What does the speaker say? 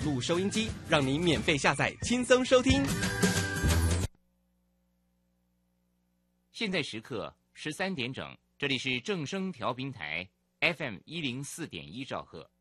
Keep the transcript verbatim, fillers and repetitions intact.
路收音机，让你免费下载，轻松收听。 现在时刻十三点整，这里是正声调频台 F M 一零四点一兆赫。